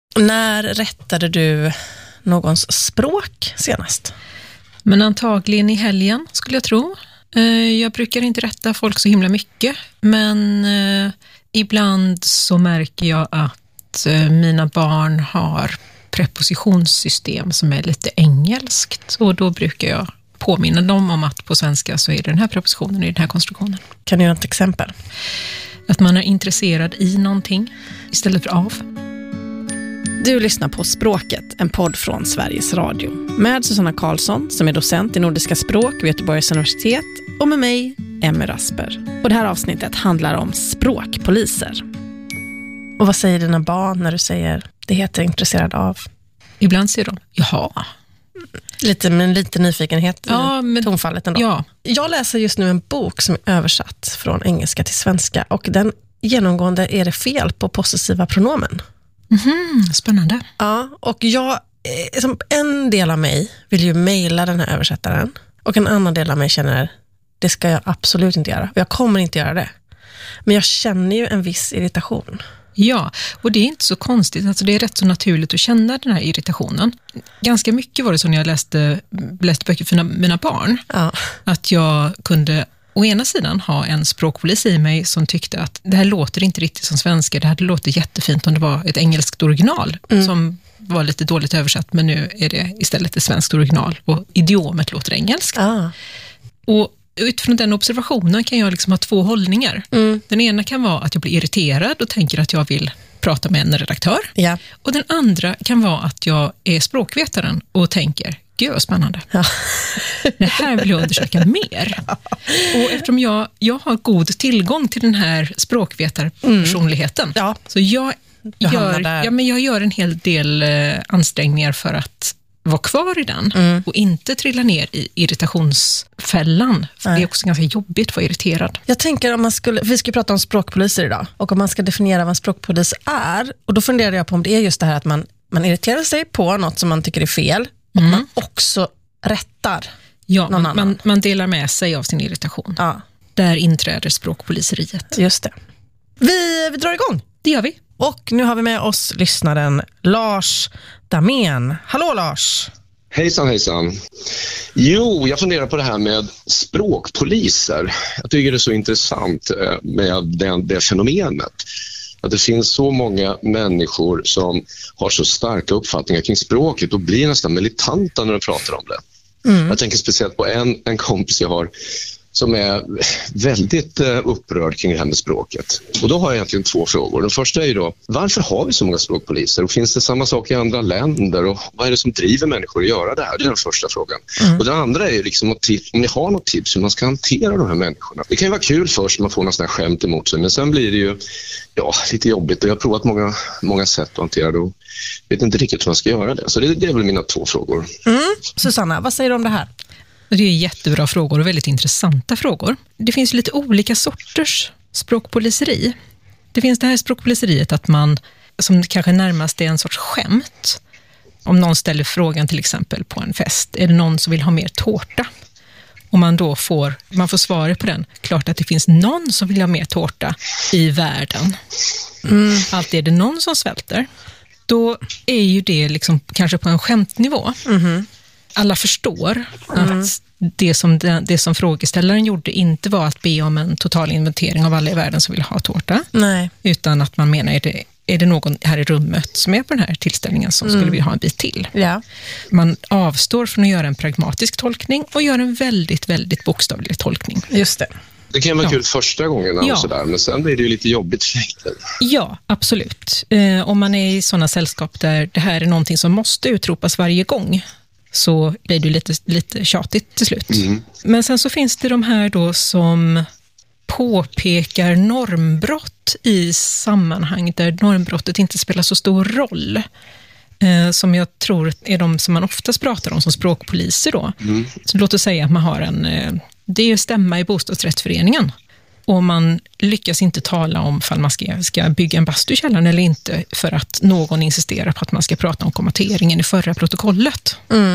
När rättade du någons språk senast? Men antagligen i helgen skulle jag tro. Jag brukar inte rätta folk så himla mycket. Men ibland så märker jag att mina barn har prepositionssystem som är lite engelskt. Och då brukar jag påminna dem om att på svenska så är det den här prepositionen i den här konstruktionen. Kan du göra ett exempel? Att man är intresserad i någonting istället för av. Du lyssnar på Språket, en podd från Sveriges Radio. Med Susanna Karlsson som är docent i nordiska språk vid Göteborgs universitet och med mig, Emmy Rasper. Och det här avsnittet handlar om språkpoliser. Och vad säger dina barn när du säger det heter intresserad av? Ibland säger de, jaha. Lite nyfikenhet i tonfallet ändå. Ja. Jag läser just nu en bok som är översatt från engelska till svenska. Och den genomgående är det fel på possessiva pronomen. Spännande. Ja, och som en del av mig vill ju mejla den här översättaren. Och en annan del av mig känner, det ska jag absolut inte göra. Och jag kommer inte göra det. Men jag känner ju en viss irritation. Ja, och det är inte så konstigt. Alltså det är rätt så naturligt att känna den här irritationen. Ganska mycket var det så när jag läste böcker för mina barn. Ja. Att jag kunde å ena sidan ha en språkpolis i mig som tyckte att det här låter inte riktigt som svenska. Det här låter jättefint om det var ett engelskt original som var lite dåligt översatt. Men nu är det istället ett svenskt original och idiomet låter engelskt. Och utifrån den observationen kan jag liksom ha två hållningar. Den ena kan vara att jag blir irriterad och tänker att jag vill prata med en redaktör. Ja. Och den andra kan vara att jag är språkvetaren och tänker, gud vad spännande. Ja. Det här vill jag undersöka mer. Ja. Och eftersom jag har god tillgång till den här språkvetarpersonligheten så jag gör en hel del ansträngningar för att vara kvar i den och inte trilla ner i irritationsfällan. För det är också ganska jobbigt att vara irriterad. Jag tänker vi ska prata om språkpoliser idag och om man ska definiera vad en språkpolis är, och då funderar jag på om det är just det här att man irriterar sig på något som man tycker är fel och man också rättar någon annan. Man delar med sig av sin irritation. Ja. Där inträder språkpoliseriet. Just det. Vi drar igång. Det gör vi. Och nu har vi med oss lyssnaren Lars Damén. Hallå Lars! Hejsan. Jo, jag funderar på det här med språkpoliser. Jag tycker det är så intressant med det fenomenet. Att det finns så många människor som har så starka uppfattningar kring språket och blir nästan militanta när de pratar om det. Jag tänker speciellt på en kompis jag har som är väldigt upprörd kring det här med språket. Och då har jag egentligen två frågor. Den första är ju då, varför har vi så många språkpoliser? Och finns det samma sak i andra länder? Och vad är det som driver människor att göra det här? Det är den första frågan. Och den andra är ju liksom om ni har något tips hur man ska hantera de här människorna. Det kan ju vara kul först när man får någon sån här skämt emot sig. Men sen blir det ju lite jobbigt. Och jag har provat många sätt att hantera det och vet inte riktigt hur man ska göra det. Så det är väl mina två frågor. Susanna, vad säger du om det här? Det är jättebra frågor och väldigt intressanta frågor. Det finns lite olika sorters språkpoliseri. Det finns det här språkpoliseriet att man, som kanske närmast är en sorts skämt. Om någon ställer frågan till exempel på en fest, är det någon som vill ha mer tårta? Och man får svaret på den. Klart att det finns någon som vill ha mer tårta i världen. Alltid är det någon som svälter. Då är ju det liksom kanske på en skämtnivå. Alla förstår att det som frågeställaren gjorde inte var att be om en total inventering av alla i världen som vill ha tårta. Nej. Utan att man menar, är det någon här i rummet som är på den här tillställningen som skulle vilja ha en bit till? Ja. Man avstår från att göra en pragmatisk tolkning och gör en väldigt, väldigt bokstavlig tolkning. Just det. Det kan vara kul första gången och sådär, men sen blir det ju lite jobbigt för längden. Ja, absolut. Om man är i sådana sällskap där det här är någonting som måste utropas varje gång, så blir det lite tjatigt till slut. Men sen så finns det de här då som påpekar normbrott i sammanhang där normbrottet inte spelar så stor roll. Som jag tror är de som man oftast pratar om som språkpoliser då. Så låt oss säga att man har det är stämma i bostadsrättsföreningen. Och man lyckas inte tala om ifall man ska bygga en bastu i källaren eller inte, för att någon insisterar på att man ska prata om kommateringen i förra protokollet.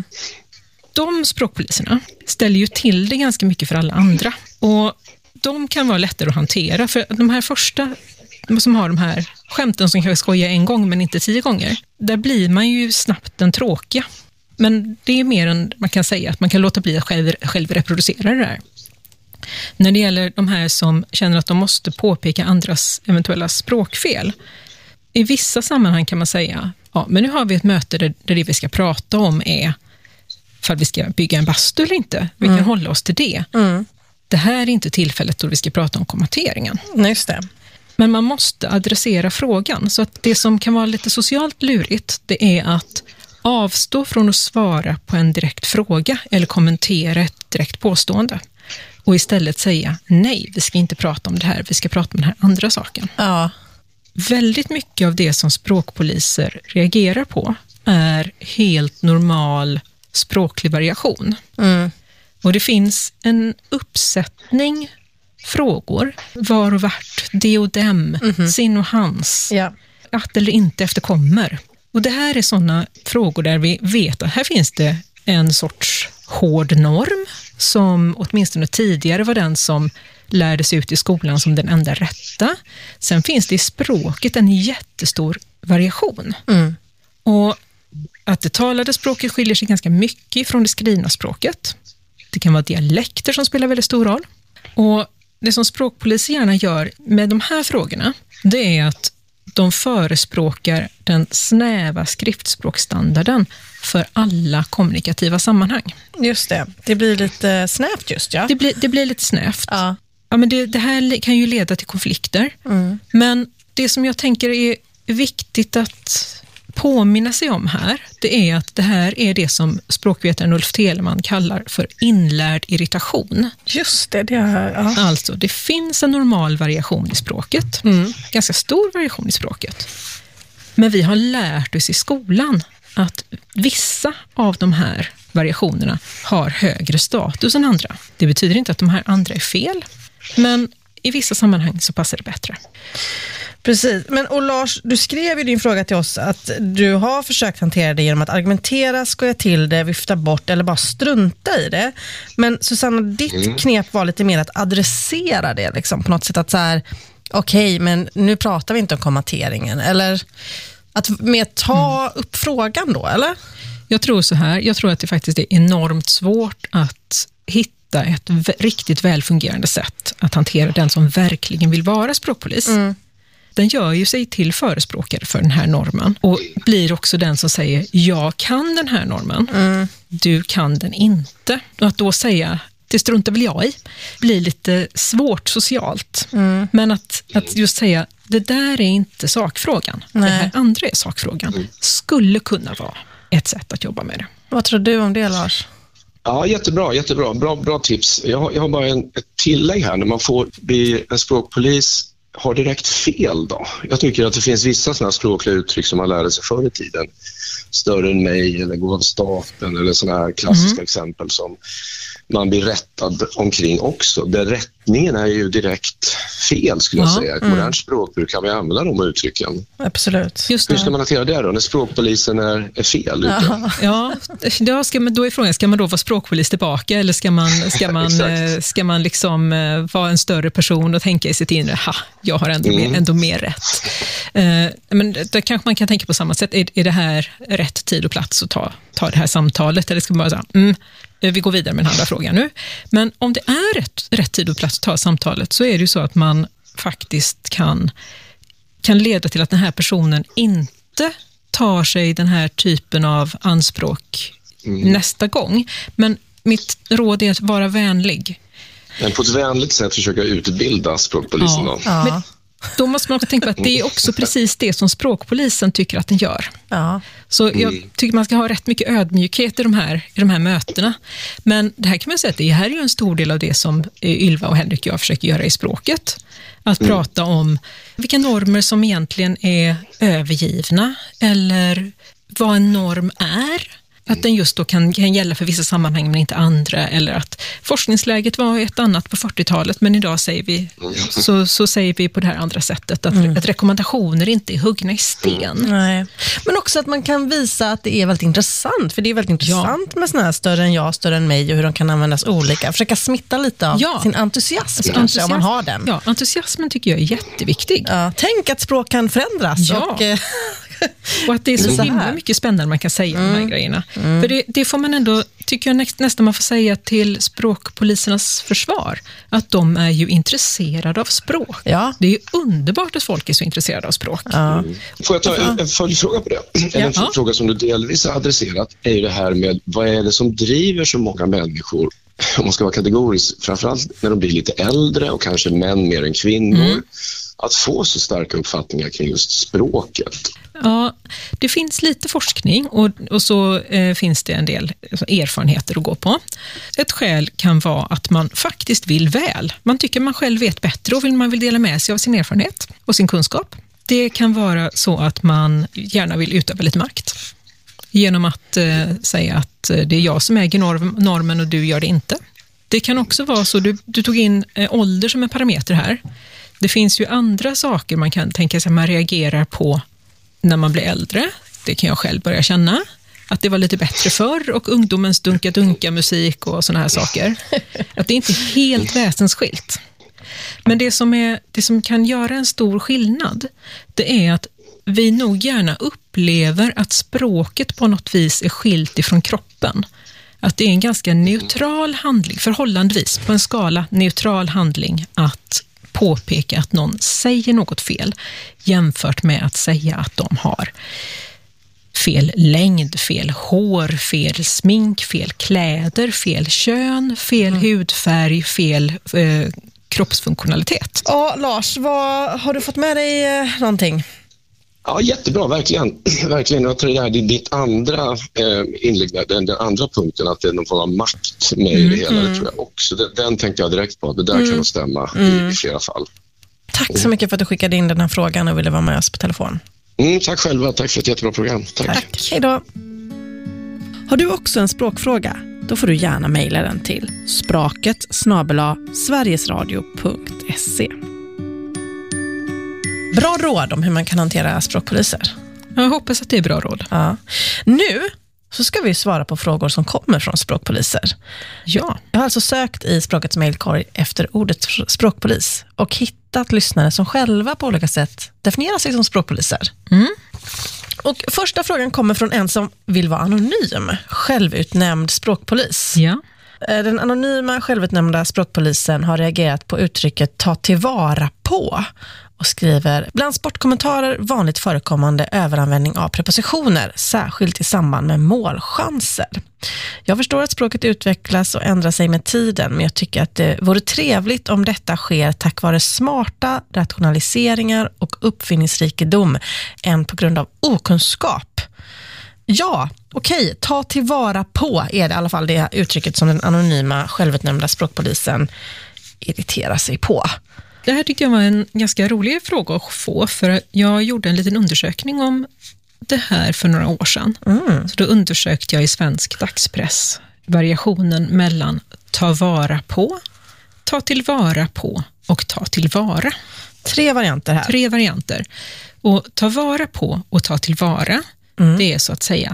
De språkpoliserna ställer ju till det ganska mycket för alla andra. Och de kan vara lättare att hantera, för de här första som har de här skämten som kanske skojar en gång men inte 10 gånger, där blir man ju snabbt den tråkiga. Men det är mer än man kan säga att man kan låta bli att själv reproducera det där. När det gäller de här som känner att de måste påpeka andras eventuella språkfel, i vissa sammanhang kan man säga, ja, men nu har vi ett möte där det vi ska prata om är för att vi ska bygga en bastu eller inte. Vi kan hålla oss till det. Det här är inte tillfället då vi ska prata om kommateringen. Just det. Men man måste adressera frågan. Så att det som kan vara lite socialt lurigt, det är att avstå från att svara på en direkt fråga eller kommentera ett direkt påstående. Och istället säga, nej, vi ska inte prata om det här, vi ska prata om den här andra saken. Ja. Väldigt mycket av det som språkpoliser reagerar på är helt normal språklig variation. Och det finns en uppsättning frågor, var och vart, det och dem, sin och hans, att eller inte efterkommer. Och det här är sådana frågor där vi vet att här finns det en sorts hård norm som åtminstone tidigare var den som lärdes ut i skolan som den enda rätta. Sen finns det i språket en jättestor variation. Och att det talade språket skiljer sig ganska mycket från det skrivna språket. Det kan vara dialekter som spelar väldigt stor roll. Och det som språkpoliser gärna gör med de här frågorna, det är att de förespråkar den snäva skriftspråkstandarden för alla kommunikativa sammanhang. Just det. Det blir lite snävt just, ja. Det blir lite snävt. Ja. Ja, men det här kan ju leda till konflikter. Men det som jag tänker är viktigt att påminna sig om här, det är att det här är det som språkvetaren Ulf Telemann kallar för inlärd irritation. Just det, ja. Alltså, det finns en normal variation i språket. Ganska stor variation i språket. Men vi har lärt oss i skolan att vissa av de här variationerna har högre status än andra. Det betyder inte att de här andra är fel, men i vissa sammanhang så passar det bättre. Precis, men och Lars, du skrev ju din fråga till oss att du har försökt hantera det genom att argumentera, skoja till det, vifta bort eller bara strunta i det. Men Susanna, ditt knep var lite mer att adressera det liksom, på något sätt att så här, okej, men nu pratar vi inte om kommateringen, eller att med ta upp frågan då, eller? Jag tror så här, jag tror att det faktiskt är enormt svårt att hitta ett riktigt välfungerande sätt att hantera den som verkligen vill vara språkpolis. Den gör ju sig till förespråkare för den här normen och blir också den som säger, jag kan den här normen, du kan den inte. Och att då säga, det struntar väl jag i, blir lite svårt socialt. Men att just säga, det där är inte sakfrågan, det här andra är sakfrågan, skulle kunna vara ett sätt att jobba med det. Vad tror du om det, Lars? Ja, jättebra. Bra tips. Jag har bara ett tillägg här. När man får bli en språkpolis, har direkt fel då? Jag tycker att det finns vissa sådana språkliga uttryck som man lärde sig förr i tiden. Större än mig eller gå av stapeln eller sådana här klassiska exempel som man blir rättad omkring också. Där rättningen är ju direkt fel, skulle jag säga. Ett modernt språkbruk kan vi använda de uttrycken. Absolut. Hur ska man hantera det då, när språkpolisen är fel ute? Ja, då är frågan, ska man då vara språkpolis tillbaka eller ska man liksom vara en större person och tänka i sitt inre, jag har ändå mer rätt. Men då kanske man kan tänka på samma sätt. Är det här rätt tid och plats att ta det här samtalet, eller ska man bara säga, vi går vidare med den andra frågan nu. Men om det är rätt tid och plats att ta samtalet, så är det ju så att man faktiskt kan leda till att den här personen inte tar sig den här typen av anspråk nästa gång. Men mitt råd är att vara vänlig. Men på ett vänligt sätt försöka utbilda språkpolisen då. Ja. Men då måste man också tänka på att det är också precis det som språkpolisen tycker att den gör. Ja. Så jag tycker man ska ha rätt mycket ödmjukhet i de här mötena. Men det här kan man säga att det här är ju en stor del av det som Ylva och Henrik och jag försöker göra i språket. Att prata om vilka normer som egentligen är övergivna eller vad en norm är. Att den just då kan gälla för vissa sammanhang men inte andra, eller att forskningsläget var ett annat på 40-talet men idag säger vi så säger vi på det här andra sättet att rekommendationer inte är huggna i sten. Nej. Men också att man kan visa att det är väldigt intressant, för det är väldigt intressant med såna här större än jag, större än mig och hur de kan användas olika. Försöka smitta lite av sin entusiasm, kanske, om man har den. Ja, entusiasmen tycker jag är jätteviktig. Ja, tänk att språk kan förändras och att det är så himla mycket spännande man kan säga om de här grejerna. För det får man ändå, tycker jag nästan man får säga till språkpolisernas försvar, att de är ju intresserade av språk. Ja. Det är ju underbart att folk är så intresserade av språk. Ja. Får jag ta en följdfråga på det? En fråga som du delvis har adresserat är ju det här med vad är det som driver så många människor, om man ska vara kategorisk, framförallt när de blir lite äldre och kanske män mer än kvinnor, att få så starka uppfattningar kring just språket? Ja, det finns lite forskning och så finns det en del erfarenheter att gå på. Ett skäl kan vara att man faktiskt vill väl. Man tycker man själv vet bättre och man vill dela med sig av sin erfarenhet och sin kunskap. Det kan vara så att man gärna vill utöva lite makt genom att säga att det är jag som äger normen och du gör det inte. Det kan också vara så, du tog in ålder som en parameter här. Det finns ju andra saker man kan tänka sig att man reagerar på när man blir äldre. Det kan jag själv börja känna. Att det var lite bättre förr och ungdomens dunka musik och såna här saker. Att det inte är helt väsensskilt. Men det som kan göra en stor skillnad, det är att vi nog gärna upplever att språket på något vis är skilt ifrån kroppen. Att det är en ganska neutral handling, förhållandevis på en skala neutral handling att påpeka att någon säger något fel jämfört med att säga att de har fel längd, fel hår, fel smink, fel kläder, fel kön, fel hudfärg, fel kroppsfunktionalitet. Ja, Lars, har du fått med dig någonting? Ja, jättebra, verkligen. Verkligen. Jag tror det är ditt andra inlägg, den andra punkten, att det är någon form av makt med i det hela, det tror jag också. Den tänkte jag direkt på, det där kan nog stämma i flera fall. Tack så mycket för att du skickade in den här frågan och ville vara med oss på telefon. Tack själva, tack för ett jättebra program. Tack. Hej då. Har du också en språkfråga? Då får du gärna mejla den till spraket@sverigesradio.se. Bra råd om hur man kan hantera språkpoliser. Jag hoppas att det är bra råd. Ja. Nu så ska vi svara på frågor som kommer från språkpoliser. Ja. Jag har alltså sökt i språkets mejlkorg efter ordet språkpolis och hittat lyssnare som själva på olika sätt definierar sig som språkpoliser. Och första frågan kommer från en som vill vara anonym, självutnämnd språkpolis. Ja. Den anonyma självutnämnda språkpolisen har reagerat på uttrycket ta tillvara på och skriver: bland sportkommentarer vanligt förekommande överanvändning av prepositioner, särskilt i samband med målchanser. Jag förstår att språket utvecklas och ändrar sig med tiden, men jag tycker att det vore trevligt om detta sker tack vare smarta rationaliseringar och uppfinningsrikedom än på grund av okunskap. Ja, okej, ta tillvara på är det i alla fall det uttrycket som den anonyma självutnämnda språkpolisen irriterar sig på. Det här tyckte jag var en ganska rolig fråga att få, för jag gjorde en liten undersökning om det här för några år sedan. Så då undersökte jag i svensk dagspress variationen mellan ta vara på, ta tillvara på och ta tillvara. 3 varianter här. 3 varianter. Och ta vara på och ta tillvara, det är så att säga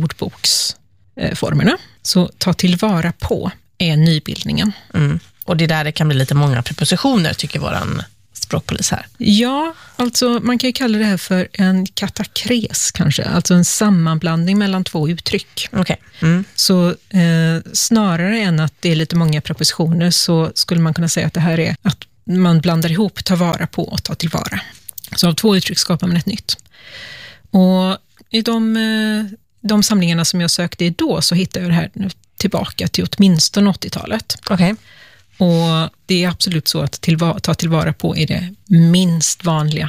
ordboksformerna. Så ta tillvara på är nybildningen. Och det är där det kan bli lite många prepositioner, tycker våran språkpolis här. Ja, alltså man kan ju kalla det här för en katakres kanske. Alltså en sammanblandning mellan 2 uttryck. Okay. Så snarare än att det är lite många prepositioner så skulle man kunna säga att det här är att man blandar ihop ta vara på och ta tillvara. Så av 2 uttryck skapar man ett nytt. Och i de samlingarna som jag sökte i då så hittade jag det här tillbaka till åtminstone 80-talet. Okej. Och det är absolut så att ta tillvara på är det minst vanliga